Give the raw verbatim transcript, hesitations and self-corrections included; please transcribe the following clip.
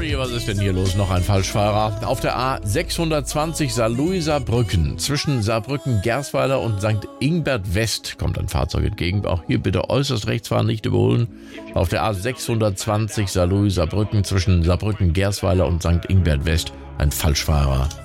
Sorry, was ist denn hier los? Noch ein Falschfahrer. Auf der A sechshundertzwanzig Saarlouis-Saarbrücken. Zwischen Saarbrücken-Gersweiler und Sankt Ingbert West kommt ein Fahrzeug entgegen. Auch hier bitte äußerst rechts fahren, nicht überholen. Auf der A sechshundertzwanzig Saarlouis-Saarbrücken zwischen Saarbrücken-Gersweiler und Sankt Ingbert West ein Falschfahrer.